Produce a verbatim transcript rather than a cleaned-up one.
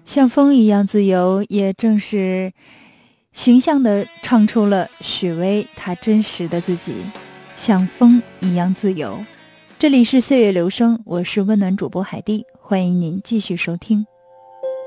像风一样自由，也正是形象地唱出了许巍他真实的自己，像风一样自由。这里是岁月流声，我是温暖主播海蒂，欢迎您继续收听。